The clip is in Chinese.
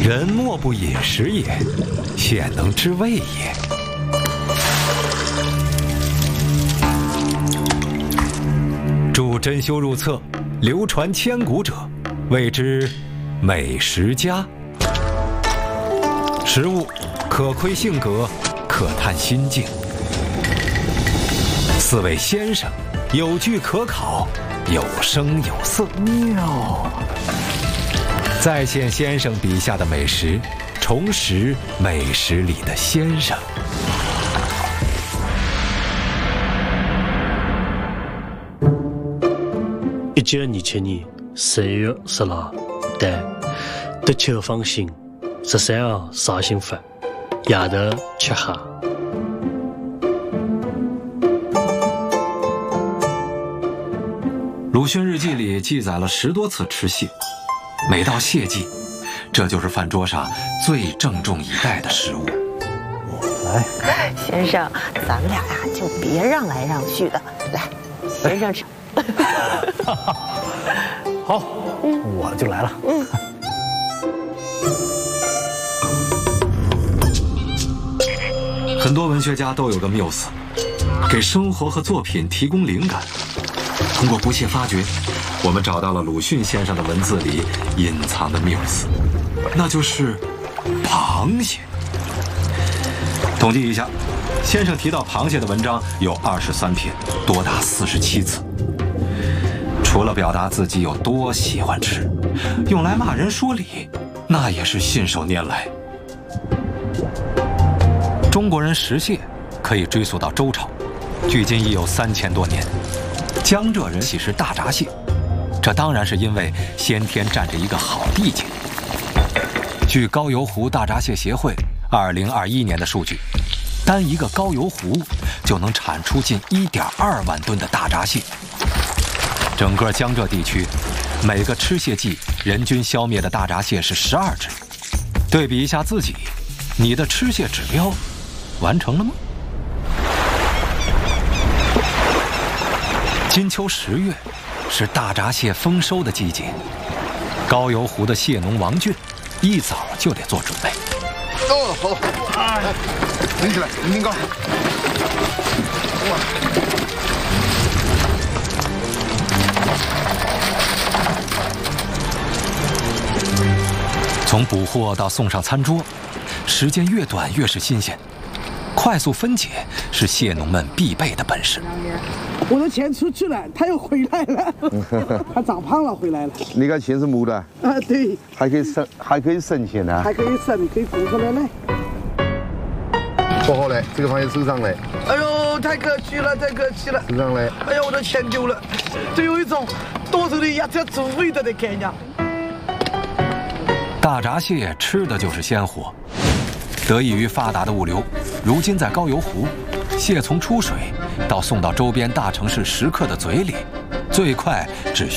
人莫不饮食也，鲜能知味也。著珍馐入册，流传千古者，谓之美食家。食物可窥性格，可探心境。四位先生，有据可考，有声有色。 妙！ 再现先生笔下的美食，重拾美食里的先生。 1927年3月16日，在德丘坊县13号绍兴发，夜头吃虾。 鲁迅日记里记载了10多次吃蟹，每到蟹季，这就是饭桌上最郑重以待的食物。 来， 先生，咱们俩呀就别让来让去的，来，先生吃。 好，我就来了。 很多文学家都有个缪斯，给生活和作品提供灵感。通过不懈发掘，我们找到了鲁迅先生的文字里隐藏的缪斯，那就是螃蟹。统计一下，先生提到螃蟹的文章有23篇，多达47次。除了表达自己有多喜欢吃，用来骂人说理，那也是信手拈来。中国人食蟹可以追溯到周朝，距今已有3000多年。江浙人喜食大闸蟹，这当然是因为先天占着一个好地界。据高邮湖大闸蟹协会2021年的数据，单一个高邮湖就能产出近1.2万吨的大闸蟹。整个江浙地区，每个吃蟹季人均消灭的大闸蟹是12只。对比一下自己，你的吃蟹指标完成了吗？金秋10月是大闸蟹丰收的季节，高邮湖的蟹农王俊一早就得做准备。 哦，好，哎，拎起来，拎高。 从捕获到送上餐桌，时间越短越是新鲜。快速分解是蟹农们必备的本事。 我的钱出去了，他又回来了，他长胖了回来了。 你看钱是母的啊，对， 还可以生钱呢， 还可以生，可以补回来嘞。 不好嘞，这个螃蟹手上嘞。 哎呦，太可惜了，太可惜了。 手上嘞。 哎呀，我的钱丢了，就有一种多手的鸭子煮味道的概念。 大闸蟹吃的就是鲜活，得益于发达的物流，如今在高邮湖，蟹从出水到送到周边大城市食客的嘴里，最快只需